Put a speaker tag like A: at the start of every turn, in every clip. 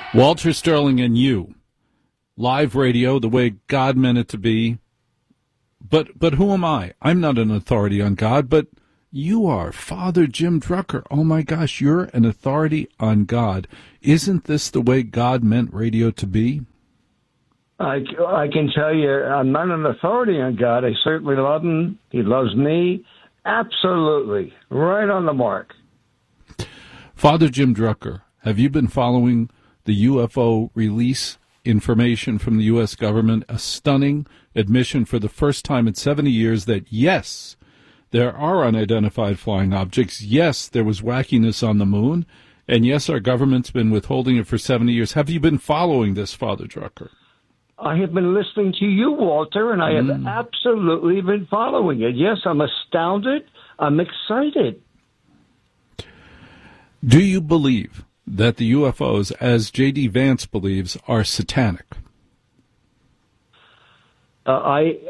A: Walter Sterling and you, live radio the way God meant it to be. But who am I? I'm not an authority on God, but you are, Father Jim Drucker. Oh my gosh, you're an authority on God. Isn't this the way God meant radio to be?
B: I can tell you, I'm not an authority on God. I certainly love him. He loves me. Absolutely. Right on the mark.
A: Father Jim Drucker, have you been following the UFO release information from the U.S. government? A stunning admission for the first time in 70 years that, yes, there are unidentified flying objects. Yes, there was wackiness on the moon. And yes, our government's been withholding it for 70 years. Have you been following this, Father Drucker?
B: I have been listening to you, Walter, and I have absolutely been following it. Yes, I'm astounded. I'm excited.
A: Do you believe that the UFOs, as J.D. Vance believes, are satanic?
B: I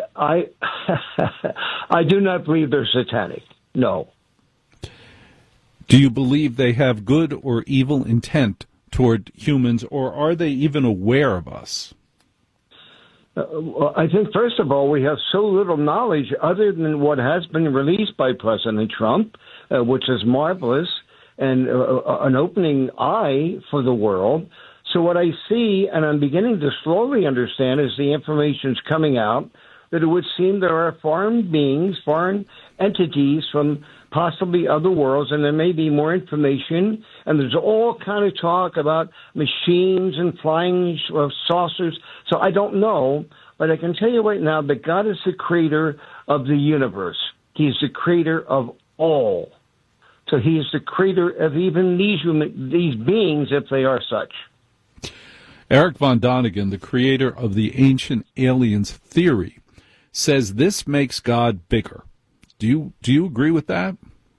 B: do not believe they're satanic. No.
A: Do you believe they have good or evil intent toward humans, or are they even aware of us?
B: Well, I think, first of all, we have so little knowledge other than what has been released by President Trump, which is marvelous, and an opening eye for the world. So what I see, and I'm beginning to slowly understand as the information's coming out, that it would seem there are foreign beings, foreign entities from possibly other worlds, and there may be more information. And there's all kind of talk about machines and flying saucers. So I don't know, but I can tell you right now that God is the creator of the universe. He's the creator of all. So he is the creator of even these beings, if they are such.
A: Eric von Däniken, the creator of the ancient aliens theory, says this makes God bigger. Do you agree with that?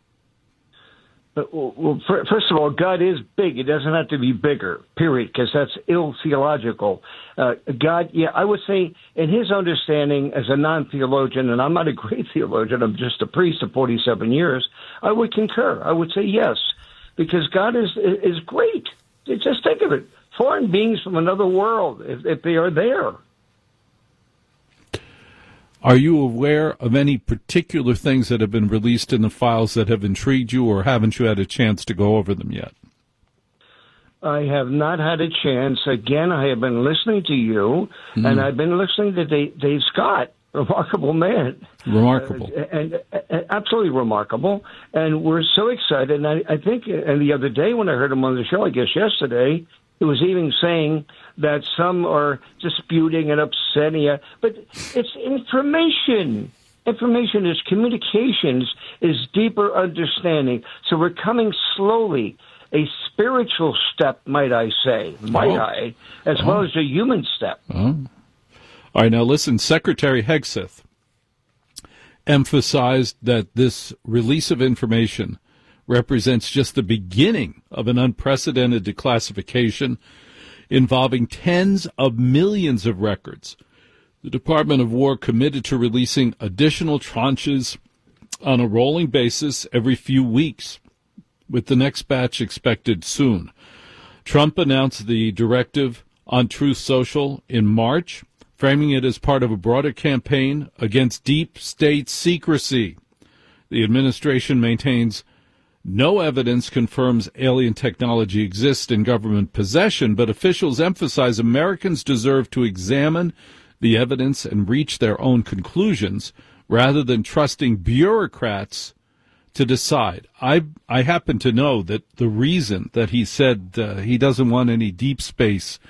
B: Well, first of all, God is big. It doesn't have to be bigger, period, because that's ill-theological. God, yeah, I would say in his understanding as a non-theologian, and I'm not a great theologian, I'm just a priest of 47 years, I would concur. I would say yes, because God is great. Just think of it. Foreign beings from another world, if they are there.
A: Are you aware of any particular things that have been released in the files that have intrigued you, or haven't you had a chance to go over them yet?
B: I have not had a chance. Again, I have been listening to you, and I've been listening to Dave Scott, remarkable man.
A: Remarkable.
B: And absolutely remarkable. And we're so excited. And I think and the other day when I heard him on the show, I guess yesterday, he was even saying that some are disputing and upsetting you. But it's information. Information is communications, is deeper understanding. So we're coming slowly, a spiritual step, might I say, as well as a human step.
A: All right, now listen, Secretary Hegseth emphasized that this release of information represents just the beginning of an unprecedented declassification involving tens of millions of records. The Department of War committed to releasing additional tranches on a rolling basis every few weeks, with the next batch expected soon. Trump announced the directive on Truth Social in March, framing it as part of a broader campaign against deep state secrecy. The administration maintains no evidence confirms alien technology exists in government possession, but officials emphasize Americans deserve to examine the evidence and reach their own conclusions rather than trusting bureaucrats to decide. I happen to know that the reason that he said he doesn't want any deep state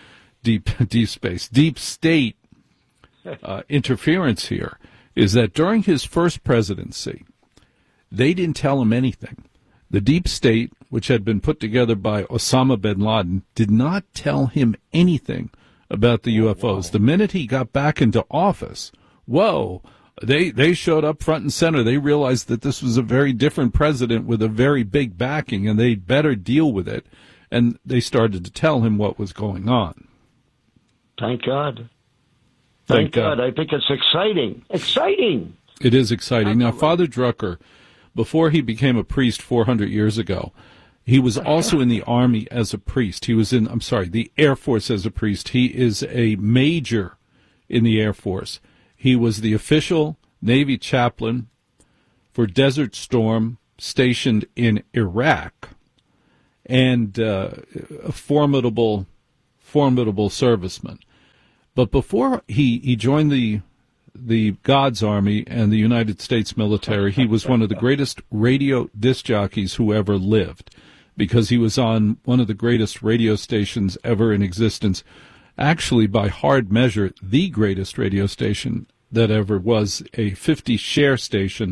A: interference here is that during his first presidency, they didn't tell him anything. The deep state, which had been put together by Osama bin Laden, did not tell him anything about the UFOs. The minute he got back into office, they showed up front and center. They realized that this was a very different president with a very big backing, and they'd better deal with it. And they started to tell him what was going on.
B: Thank God. Thank God. I think it's exciting. Exciting.
A: It is exciting. Now, Father Drucker, before he became a priest 400 years ago, He was also in the Army as a priest. He was in, the Air Force as a priest. He is a major in the Air Force. He was the official Navy chaplain for Desert Storm stationed in Iraq, and a formidable serviceman. But before he joined the God's Army and the United States military, he was one of the greatest radio disc jockeys who ever lived, because he was on one of the greatest radio stations ever in existence. Actually, by hard measure, the greatest radio station that ever was, a 50-share station,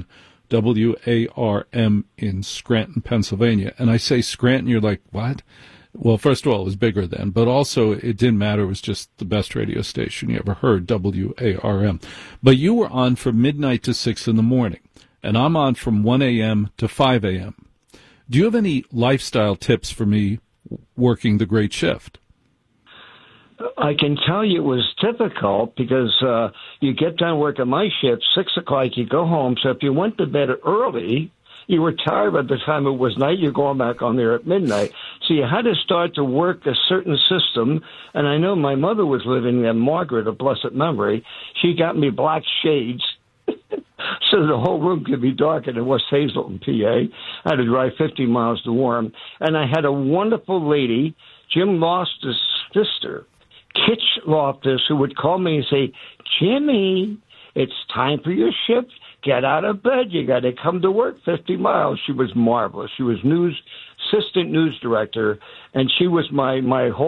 A: WARM in Scranton, Pennsylvania. And I say Scranton, you're like, what? Well, first of all, it was bigger then, but also it didn't matter. It was just the best radio station you ever heard, WARM. But you were on from midnight to 6 in the morning, and I'm on from 1 a.m. to 5 a.m. Do you have any lifestyle tips for me working the great shift?
B: I can tell you it was difficult because you get done working my shift, 6 o'clock, you go home. So if you went to bed early, you were tired by the time it was night. You're going back on there at midnight. So you had to start to work a certain system. And I know my mother was living there, Margaret, of blessed memory. She got me black shades so the whole room could be dark in West Hazelton, PA. I had to drive 50 miles to Warren. And I had a wonderful lady, Jim Loftus' sister, Kitch Loftus, who would call me and say, Jimmy, it's time for your shift. Get out of bed. You got to come to work 50 miles. She was marvelous. She was assistant news director, and she was my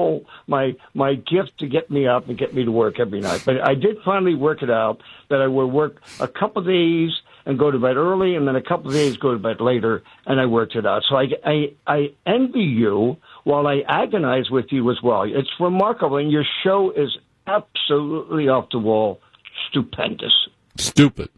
B: gift to get me up and get me to work every night. But I did finally work it out that I would work a couple of days and go to bed early, and then a couple of days go to bed later, and I worked it out. So I envy you while I agonize with you as well. It's remarkable, and your show is absolutely off the wall, stupendous.
A: Stupid.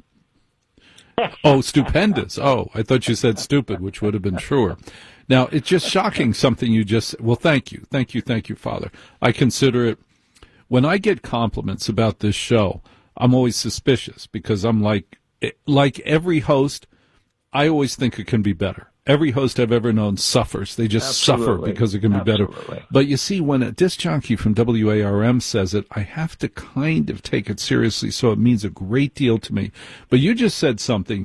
A: Oh, stupendous. Oh, I thought you said stupid, which would have been truer. Now, it's just shocking something you just, well, thank you, Father. I consider it, when I get compliments about this show, I'm always suspicious, because I'm like every host, I always think it can be better. Every host I've ever known suffers. They just suffer because it can be better. But you see, when a disc jockey from WARM says it, I have to kind of take it seriously, so it means a great deal to me. But you just said something.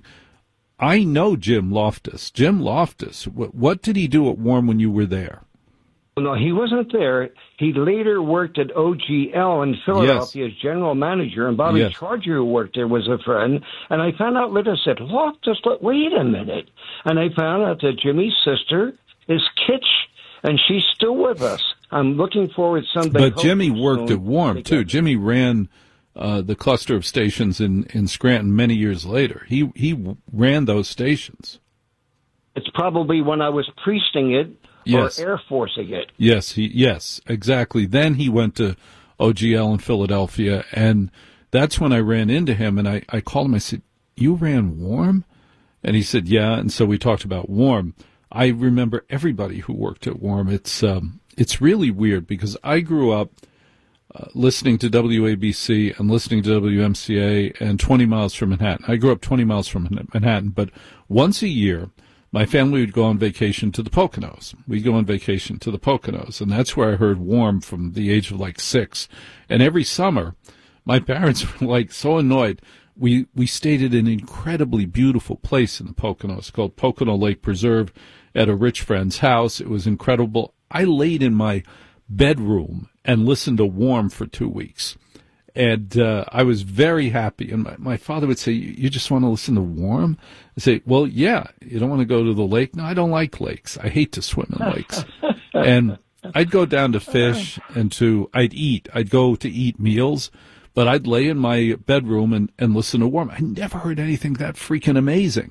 A: I know Jim Loftus. Jim Loftus, what did he do at Warm when you were there?
B: No, he wasn't there. He later worked at OGL in Philadelphia as general manager, and Bobby Charger, who worked there, was a friend. And I found out later, said, Loftus, wait a minute. And I found out that Jimmy's sister is Kitch, and she's still with us. I'm looking forward someday.
A: But Jimmy worked at Warm, too. Jimmy ran the cluster of stations in Scranton many years later. He ran those stations.
B: It's probably when I was priesting it.
A: Yes.
B: Or Air Forcing it.
A: Yes, exactly. Then he went to OGL in Philadelphia, and that's when I ran into him, and I called him. I said, you ran Warm? And he said, yeah, and so we talked about Warm. I remember everybody who worked at Warm. It's really weird, because I grew up listening to WABC and listening to WMCA and 20 miles from Manhattan. I grew up 20 miles from Manhattan, but once a year, my family would go on vacation to the Poconos. We'd go on vacation to the Poconos, and that's where I heard Warm from the age of 6. And every summer, my parents were so annoyed. We stayed at an incredibly beautiful place in the Poconos called Pocono Lake Preserve at a rich friend's house. It was incredible. I laid in my bedroom and listened to Warm for 2 weeks. And I was very happy. And my father would say, you just want to listen to Warm? I say, well, yeah, you don't want to go to the lake? No, I don't like lakes. I hate to swim in lakes. And I'd go down to fish and I'd go to eat meals, but I'd lay in my bedroom and listen to Warm. I never heard anything that freaking amazing.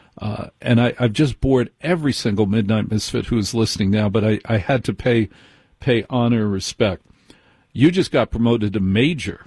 A: And I've just bored every single Midnight Misfit who's listening now, but I had to pay honor and respect. You just got promoted to Major.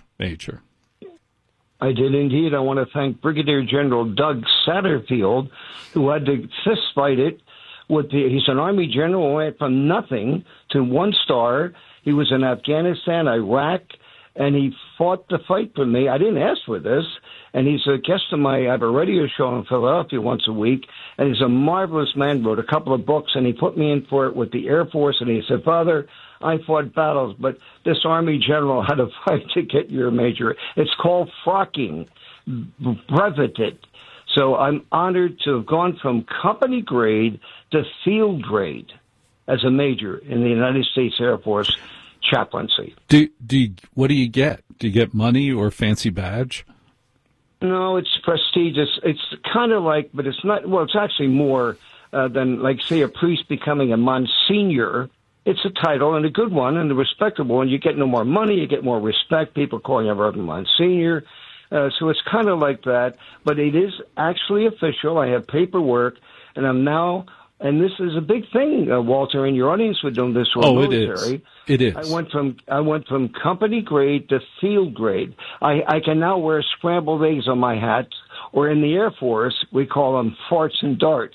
B: I did indeed. I want to thank Brigadier General Doug Satterfield, who had to fist fight it he's an Army general who went from nothing to 1 star. He was in Afghanistan, Iraq, and he fought the fight for me. I didn't ask for this, and he's a guest of I have a radio show in Philadelphia once a week, and he's a marvelous man, wrote a couple of books, and he put me in for it with the Air Force, and he said, Father, I fought battles, but this Army general had to fight to get your major. It's called frocking, breveted. So I'm honored to have gone from company grade to field grade as a major in the United States Air Force chaplaincy.
A: What do you get? Do you get money or a fancy badge?
B: No, it's prestigious. It's kind of like, but it's not, well, it's actually more than, like, say, a priest becoming a Monsignor. It's a title, and a good one, and a respectable one. You get no more money, you get more respect. People call you Reverend Monsignor. So it's kind of like that, but it is actually official. I have paperwork, and I'm now, and this is a big thing, Walter, and your audience would know this. Military.
A: It is.
B: I went from company grade to field grade. I can now wear scrambled eggs on my hat, or in the Air Force, we call them farts and darts.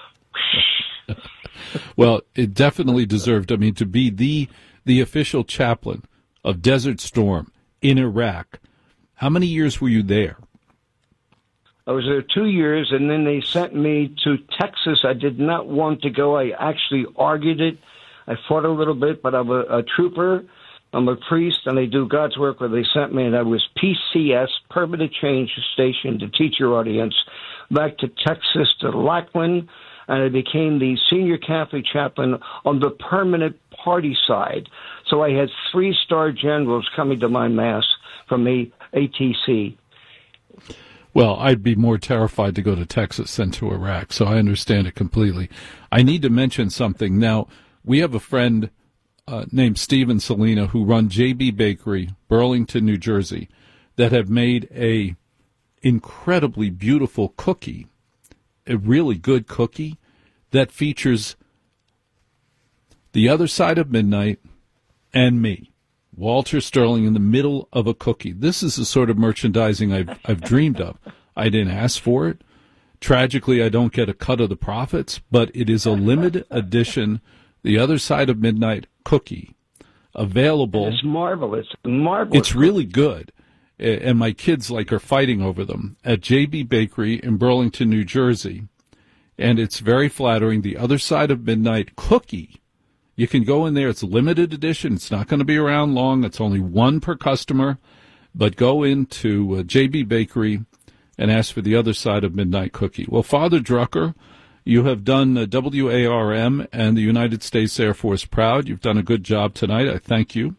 A: Well, it definitely deserved, to be the official chaplain of Desert Storm in Iraq. How many years were you there?
B: I was there 2 years, and then they sent me to Texas. I did not want to go. I actually argued it. I fought a little bit, but I'm a trooper. I'm a priest, and I do God's work where they sent me, and I was PCS, Permanent Change Station, to teach your audience, back to Texas, to Lackland, and I became the senior Catholic chaplain on the permanent party side. So I had 3-star generals coming to my Mass from the ATC.
A: Well, I'd be more terrified to go to Texas than to Iraq, so I understand it completely. I need to mention something. Now, we have a friend named Steven Salina who run JB Bakery, Burlington, New Jersey, that have made a incredibly beautiful cookie, a really good cookie that features The Other Side of Midnight and me, Walter Sterling, in the middle of a cookie. This is the sort of merchandising I've dreamed of. I didn't ask for it. Tragically, I don't get a cut of the profits, but it is a limited edition The Other Side of Midnight cookie available.
B: It's marvelous. Marvelous.
A: It's really good. And my kids are fighting over them at JB Bakery in Burlington, New Jersey. And it's very flattering. The Other Side of Midnight cookie. You can go in there. It's a limited edition. It's not going to be around long. It's only one per customer. But go into JB Bakery and ask for The Other Side of Midnight cookie. Well, Father Drucker, you have done WARM and the United States Air Force proud. You've done a good job tonight. I thank you.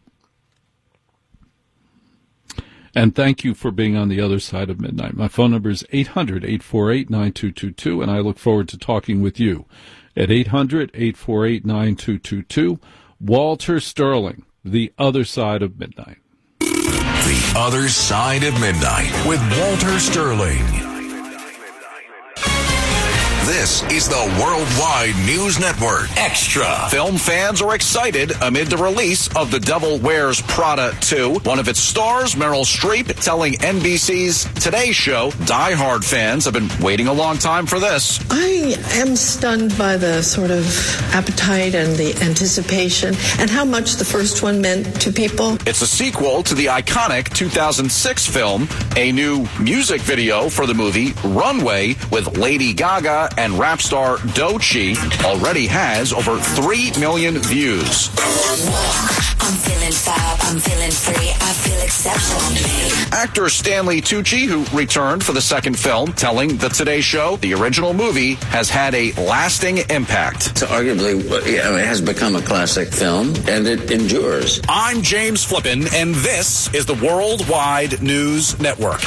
A: And thank you for being on The Other Side of Midnight. My phone number is 800-848-9222, and I look forward to talking with you at 800-848-9222. Walter Sterling, The Other Side of Midnight.
C: The Other Side of Midnight with Walter Sterling. This is the Worldwide News Network Extra. Film fans are excited amid the release of The Devil Wears Prada 2. One of its stars, Meryl Streep, telling NBC's Today Show, Die Hard fans have been waiting a long time for this.
D: I am stunned by the sort of appetite and the anticipation and how much the first one meant to people.
C: It's a sequel to the iconic 2006 film. A new music video for the movie, Runway, with Lady Gaga and rap star Doechii, already has over 3 million views.
E: I'm feeling fab, I'm feeling free, I feel exceptional.
C: Actor Stanley Tucci, who returned for the second film, telling the Today Show the original movie has had a lasting impact.
F: So arguably, it has become a classic film, and it endures.
C: I'm James Flippin, and this is the Worldwide News Network.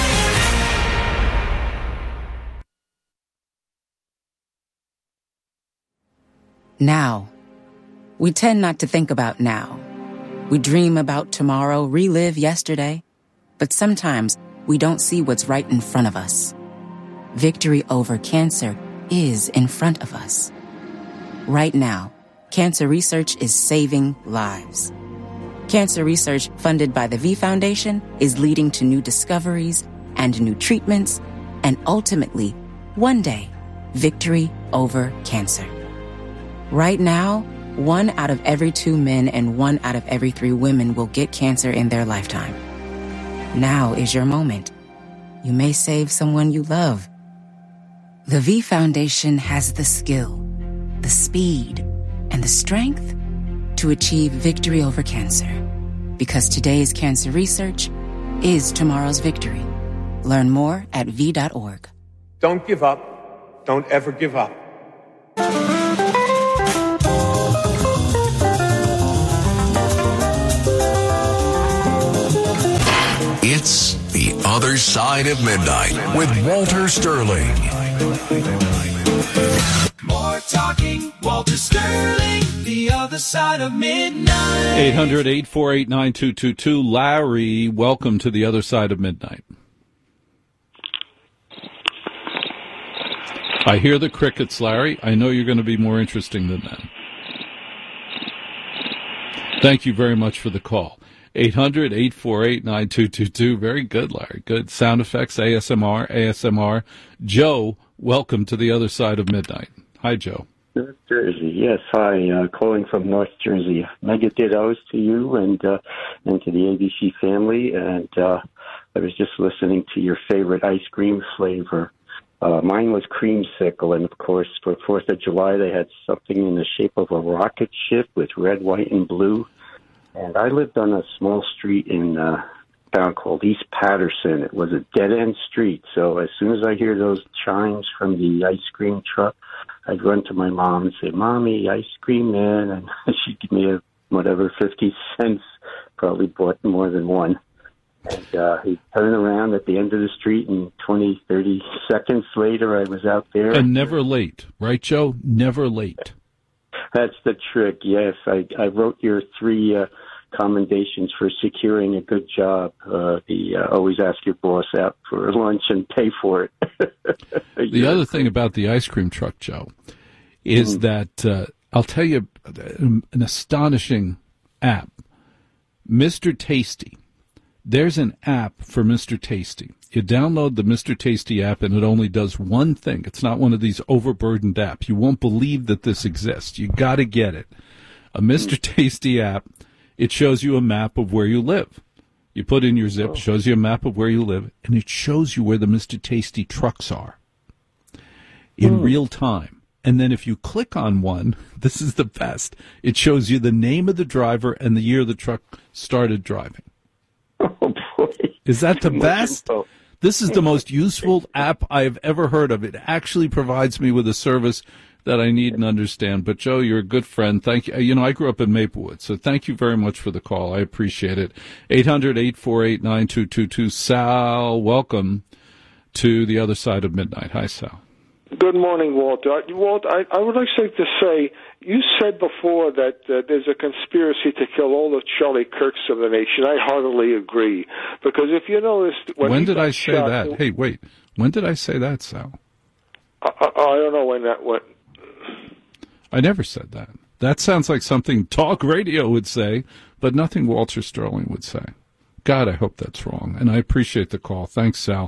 G: Now. We tend not to think about now. We dream about tomorrow, relive yesterday, but sometimes we don't see what's right in front of us. Victory over cancer is in front of us. Right now, cancer research is saving lives. Cancer research funded by the V Foundation is leading to new discoveries and new treatments, and ultimately, one day, victory over cancer. Right now, 1 out of every 2 men and 1 out of every 3 women will get cancer in their lifetime. Now is your moment. You may save someone you love. The V Foundation has the skill, the speed, and the strength to achieve victory over cancer. Because today's cancer research is tomorrow's victory. Learn more at V.org.
H: Don't give up. Don't ever give up.
C: It's The Other Side of Midnight with Walter Sterling.
I: More talking, Walter Sterling, The Other Side of Midnight.
A: 800-848-9222. Larry, welcome to The Other Side of Midnight. I hear the crickets, Larry. I know you're going to be more interesting than that. Thank you very much for the call. 800-848-9222. Very good, Larry. Good. Sound effects, ASMR. Joe, welcome to The Other Side of Midnight. Hi, Joe.
J: North Jersey. Yes, hi. Calling from North Jersey. Mega dittos to you and to the ABC family. And I was just listening to your favorite ice cream flavor. Mine was creamsicle, and of course, for 4th of July, they had something in the shape of a rocket ship with red, white, and blue. And I lived on a small street in a town called East Patterson. It was a dead-end street, so as soon as I hear those chimes from the ice cream truck, I'd run to my mom and say, "Mommy, ice cream man," and she'd give me 50 cents, probably bought more than one. And he'd turn around at the end of the street, and 20, 30 seconds later, I was out there.
A: And never late, right, Joe? Never late.
J: That's the trick, yes. I wrote your 3 commendations for securing a good job. Always ask your boss out for lunch and pay for it.
A: The other thing about the ice cream truck, Joe, is that I'll tell you an astonishing app. Mr. Tasty. There's an app for Mr. Tasty. You download the Mr. Tasty app, and it only does one thing. It's not one of these overburdened apps. You won't believe that this exists. You got to get it. A Mr. Tasty app, it shows you a map of where you live. You put in your zip, shows you a map of where you live, and it shows you where the Mr. Tasty trucks are in real time. And then if you click on one, this is the best. It shows you the name of the driver and the year the truck started driving.
J: Oh, boy.
A: Is that the best? This is the most useful app I have ever heard of. It actually provides me with a service that I need and understand. But, Joe, you're a good friend. Thank you. You know, I grew up in Maplewood, so thank you very much for the call. I appreciate it. 800-848-9222. Sal, welcome to The Other Side of Midnight. Hi, Sal.
K: Good morning, Walter. Walt, I would like to say, you said before that there's a conspiracy to kill all the Charlie Kirks of the nation. I heartily agree. Because if you notice...
A: When did I say that? Hey, wait. When did I say that, Sal?
K: I don't know when that went.
A: I never said that. That sounds like something talk radio would say, but nothing Walter Sterling would say. God, I hope that's wrong. And I appreciate the call. Thanks, Sal.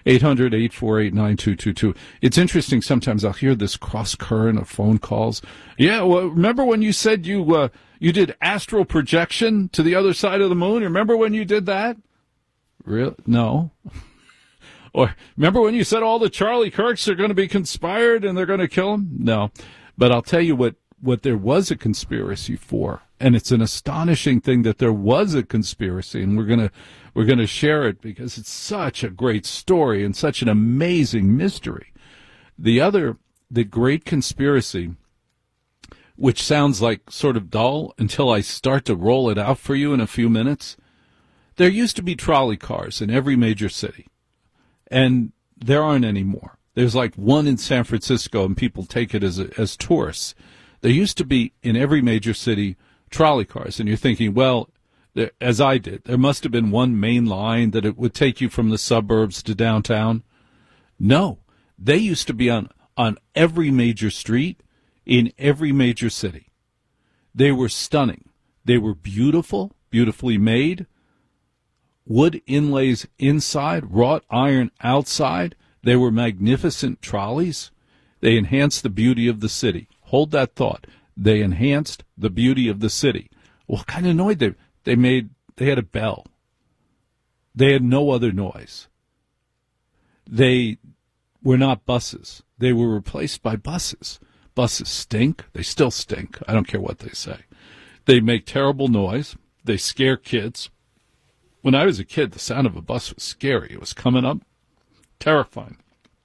A: 800-848-9222. It's interesting. Sometimes I'll hear this cross current of phone calls. Yeah, well, remember when you said you did astral projection to the other side of the moon? Remember when you did that? Really? No. Or remember when you said all the Charlie Kirks are going to be conspired and they're going to kill him? No. But I'll tell you what there was a conspiracy for. And it's an astonishing thing that there was a conspiracy, and we're gonna share it because it's such a great story and such an amazing mystery. The great conspiracy, which sounds like sort of dull until I start to roll it out for you in a few minutes. There used to be trolley cars in every major city, and there aren't anymore. There's like one in San Francisco, and people take it as tourists. There used to be in every major city trolley cars, and you're thinking, well, as I did, there must have been one main line that it would take you from the suburbs to downtown. No, they used to be on every major street in every major city. They were stunning. They were beautifully made, wood inlays inside, wrought iron outside. They were magnificent trolleys. They enhanced the beauty of the city. Hold that thought. They enhanced the beauty of the city. What kind of noise they made? They had a bell. They had no other noise. They were not buses. They were replaced by buses. Buses stink. They still stink. I don't care what they say. They make terrible noise. They scare kids. When I was a kid, the sound of a bus was scary. It was coming up, terrifying.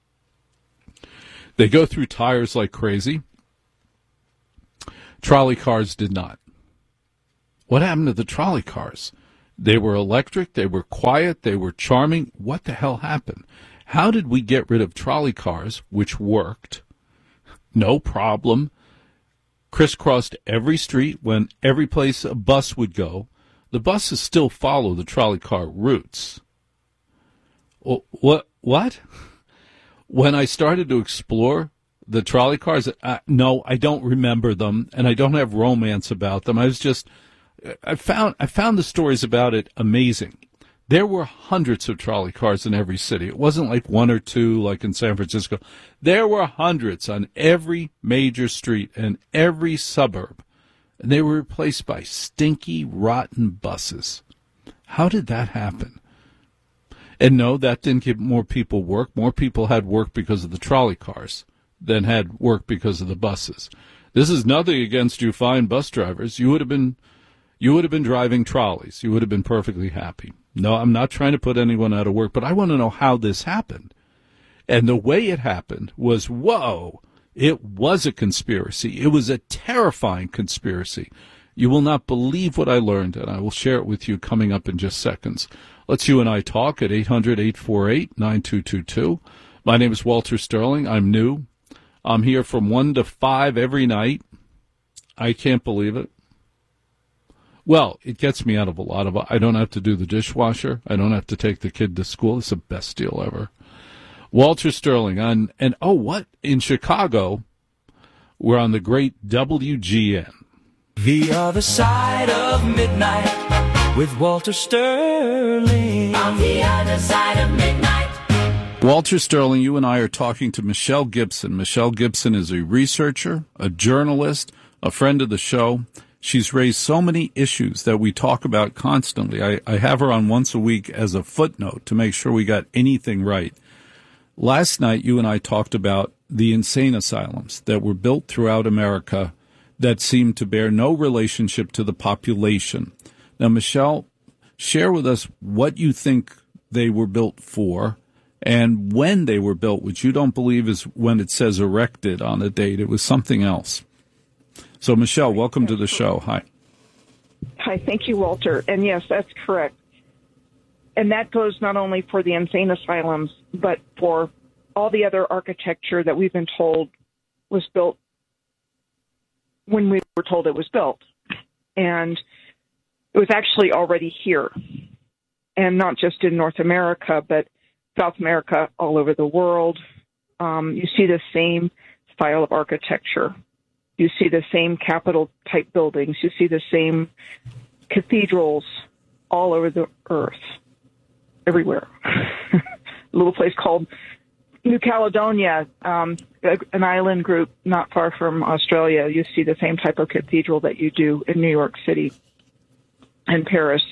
A: They go through tires like crazy. Trolley cars did not. What happened to the trolley cars? They were electric, they were quiet, they were charming. What the hell happened? How did we get rid of trolley cars, which worked? No problem. Crisscrossed every street when every place a bus would go. The buses still follow the trolley car routes. What? When I started to explore the trolley cars, no, I don't remember them, and I don't have romance about them. I found the stories about it amazing. There were hundreds of trolley cars in every city. It wasn't like one or two like in San Francisco. There were hundreds on every major street and every suburb, and they were replaced by stinky, rotten buses. How did that happen? And no, that didn't give more people work. More people had work because of the trolley cars than had work because of the buses. This is nothing against you fine bus drivers. You would have been driving trolleys. You would have been perfectly happy. No, I'm not trying to put anyone out of work, but I want to know how this happened. And the way it happened was, whoa, it was a conspiracy. It was a terrifying conspiracy. You will not believe what I learned, and I will share it with you coming up in just seconds. Let's you and I talk at 800-848-9222. My name is Walter Sterling. I'm new. I'm here from 1 to 5 every night. I can't believe it. Well, it gets me out of a lot of... I don't have to do the dishwasher. I don't have to take the kid to school. It's the best deal ever. Walter Sterling. In Chicago, we're on the great WGN.
I: The Other Side of Midnight with Walter Sterling. On the other side of midnight.
A: Walter Sterling, you and I are talking to Michelle Gibson. Michelle Gibson is a researcher, a journalist, a friend of the show. She's raised so many issues that we talk about constantly. I have her on once a week as a footnote to make sure we got anything right. Last night, you and I talked about the insane asylums that were built throughout America that seem to bear no relationship to the population. Now, Michelle, share with us what you think they were built for and when they were built, which you don't believe is when it says erected on a date. It was something else. So, Michelle, welcome to the show. Hi.
L: Hi, thank you, Walter. And yes, that's correct. And that goes not only for the insane asylums, but for all the other architecture that we've been told was built when we were told it was built. And it was actually already here. And not just in North America, but South America, all over the world. You see the same style of architecture. You see the same Capitol-type buildings. You see the same cathedrals all over the earth, everywhere. A little place called New Caledonia, an island group not far from Australia. You see the same type of cathedral that you do in New York City and Paris.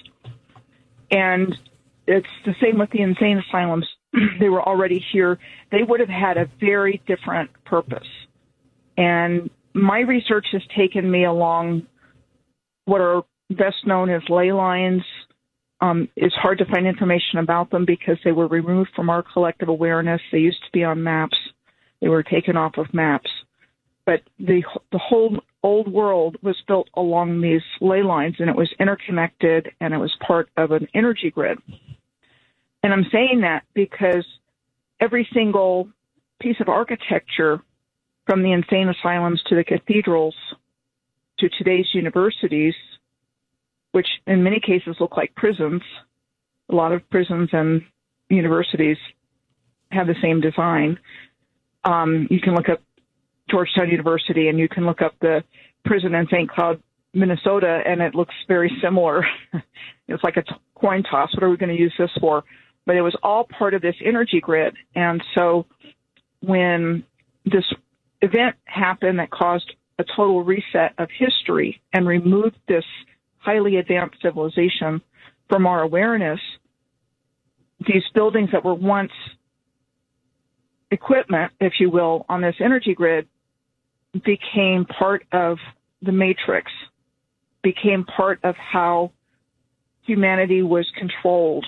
L: And it's the same with the insane asylums. They were already here. They would have had a very different purpose. And my research has taken me along what are best known as ley lines. It's hard to find information about them because they were removed from our collective awareness. They used to be on maps. They were taken off of maps. But the whole old world was built along these ley lines, and it was interconnected, and it was part of an energy grid. And I'm saying that because every single piece of architecture, from the insane asylums to the cathedrals to today's universities, which in many cases look like prisons, a lot of prisons and universities have the same design. You can look up Georgetown University, and you can look up the prison in St. Cloud, Minnesota, and it looks very similar. It's like a coin toss. What are we going to use this for? But it was all part of this energy grid. And so when this event happened that caused a total reset of history and removed this highly advanced civilization from our awareness, these buildings that were once equipment, if you will, on this energy grid became part of the matrix, became part of how humanity was controlled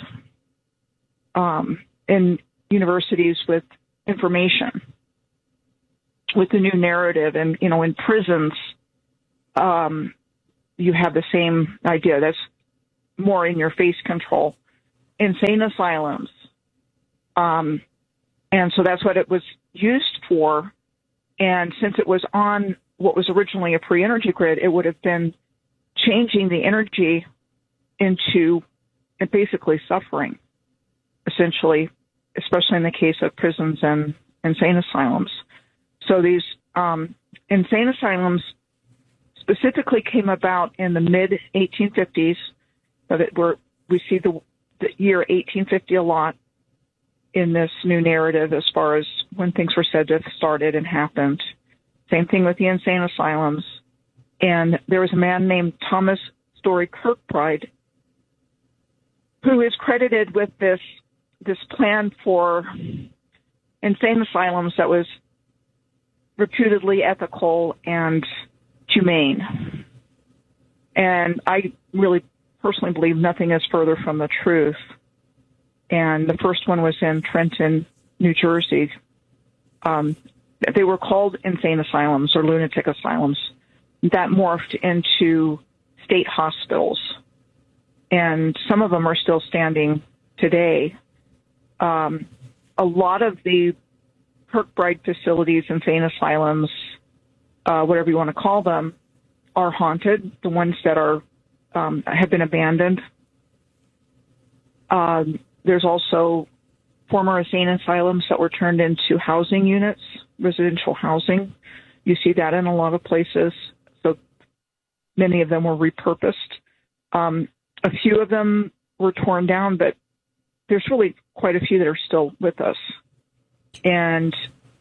L: in universities with information, with the new narrative. And, in prisons, you have the same idea. That's more in your face control. Insane asylums. And so that's what it was used for. And since it was on what was originally a pre-energy grid, it would have been changing the energy into basically suffering, essentially, especially in the case of prisons and insane asylums. So these insane asylums specifically came about in the mid-1850s. We see the year 1850 a lot in this new narrative as far as when things were said to have started and happened. Same thing with the insane asylums. And there was a man named Thomas Story Kirkbride who is credited with this plan for insane asylums that was reputedly ethical and humane. And I really personally believe nothing is further from the truth. And the first one was in Trenton, New Jersey. They were called insane asylums or lunatic asylums. That morphed into state hospitals. And some of them are still standing today. A lot of the Kirkbride facilities, insane asylums, whatever you want to call them, are haunted. The ones that are have been abandoned. There's also former insane asylums that were turned into housing units, residential housing. You see that in a lot of places. So many of them were repurposed. A few of them were torn down, but there's really quite a few that are still with us. And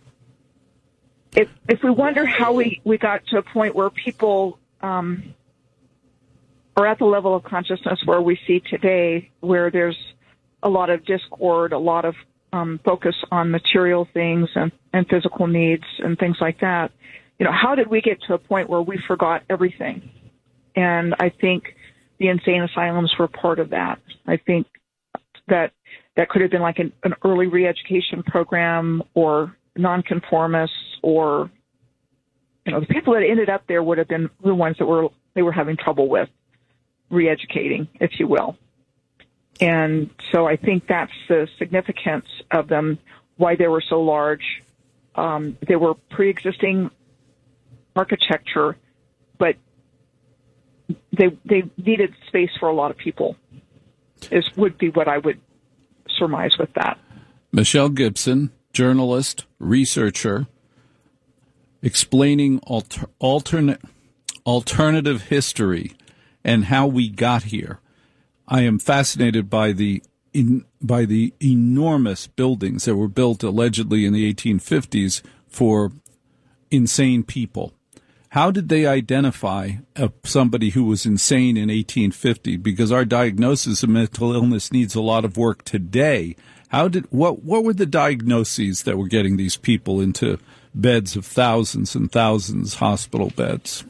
L: if we wonder how we got to a point where people are at the level of consciousness where we see today, where there's a lot of discord, a lot of focus on material things and physical needs and things like that, how did we get to a point where we forgot everything? And I think the insane asylums were part of that. I think that could have been like an early re-education program or nonconformists, or the people that ended up there would have been the ones that they were having trouble with re-educating, if you will. And so I think that's the significance of them, why they were so large. They were pre-existing architecture, but they needed space for a lot of people, would be what I would surmise with that.
A: Michelle Gibson, journalist, researcher, explaining alternative history and how we got here. I am fascinated by the enormous buildings that were built allegedly in the 1850s for insane people. How did they identify somebody who was insane in 1850? Because our diagnosis of mental illness needs a lot of work today. What were the diagnoses that were getting these people into beds of thousands and thousands, hospital beds?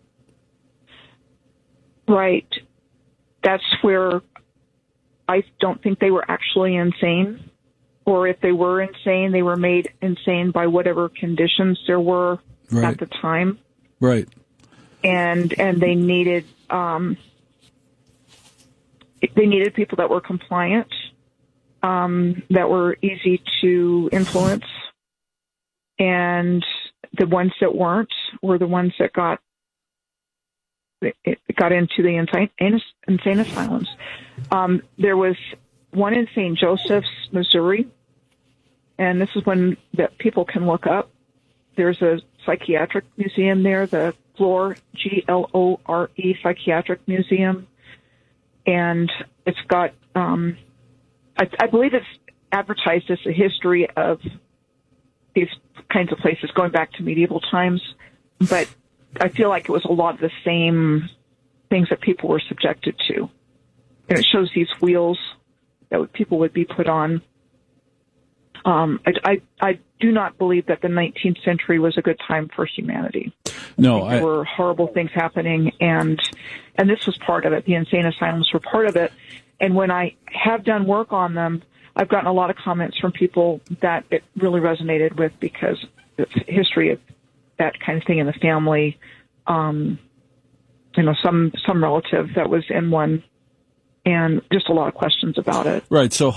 L: Right. That's where I don't think they were actually insane, or if they were insane, they were made insane by whatever conditions there were at the time.
A: Right.
L: And they needed people that were compliant, that were easy to influence, and the ones that weren't were the ones that got into the insane asylums. There was one in St. Joseph's, Missouri, and this is one that people can look up. There's a psychiatric museum there, the Glore, Glore Psychiatric Museum, and it's got, I believe it's advertised as a history of these kinds of places going back to medieval times, but I feel like it was a lot of the same things that people were subjected to. And it shows these wheels that people would be put on. I do not believe that the 19th century was a good time for humanity.
A: No,
L: there were horrible things happening, and this was part of it. The insane asylums were part of it. And when I have done work on them, I've gotten a lot of comments from people that it really resonated with because the history of that kind of thing in the family. Some relative that was in one, and just a lot of questions about it.
A: Right. So